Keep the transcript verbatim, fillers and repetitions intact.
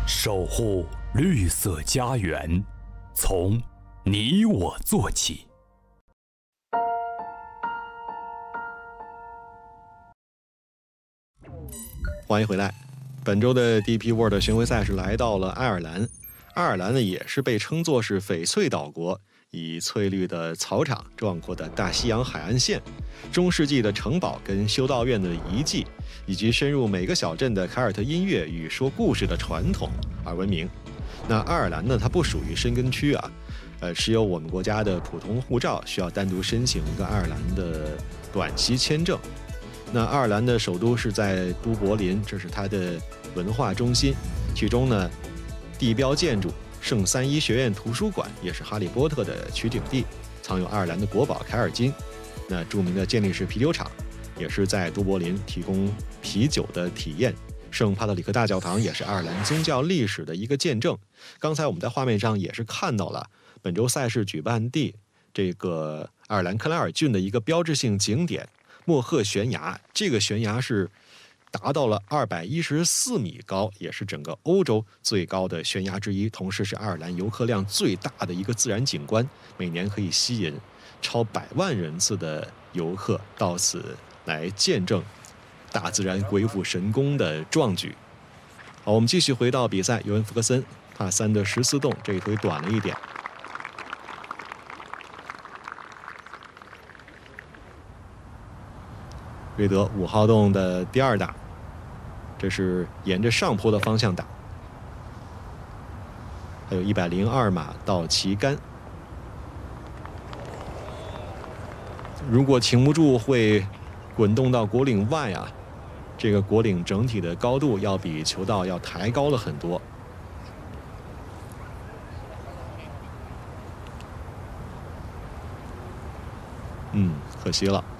守护绿色家园，从你我做起。 欢迎回来。本周的 D P World 巡回赛是来到了爱尔兰。爱尔兰呢，也是被称作是翡翠岛国，以翠绿的草场、壮阔的大西洋海岸线、中世纪的城堡跟修道院的遗迹，以及深入每个小镇的凯尔特音乐与说故事的传统而闻名。那爱尔兰呢，它不属于申根区啊，呃，持有我们国家的普通护照，需要单独申请一个爱尔兰的短期签证。那爱尔兰的首都是在都柏林，这是它的文化中心，其中呢，地标建筑圣三一学院图书馆也是哈利波特的取景地，藏有爱尔兰的国宝凯尔金。那著名的健力士啤酒厂也是在都柏林提供啤酒的体验。圣帕特里克大教堂也是爱尔兰宗教历史的一个见证。刚才我们在画面上也是看到了本周赛事举办地这个爱尔兰克莱尔郡的一个标志性景点莫赫悬崖，这个悬崖是达到了二百一十四米高，也是整个欧洲最高的悬崖之一，同时是爱尔兰游客量最大的一个自然景观，每年可以吸引超百万人次的游客到此来见证大自然鬼斧神工的壮举。好，我们继续回到比赛，尤文福克森帕三的十四洞，这一回短了一点。瑞德五号洞的第二打，这是沿着上坡的方向打，还有一百零二码到旗杆。如果停不住，会滚动到果岭外啊。这个果岭整体的高度要比球道要抬高了很多。嗯，可惜了。